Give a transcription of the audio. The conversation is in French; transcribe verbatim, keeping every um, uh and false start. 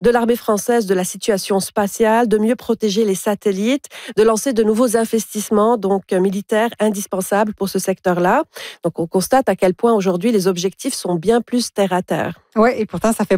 de l'armée française de la situation spatiale, de mieux protéger les satellites, de lancer de nouveaux investissements donc militaires indispensables pour ce secteur-là. Donc on constate à quel point aujourd'hui les objectifs sont bien plus terre à terre. Oui, et pourtant ça fait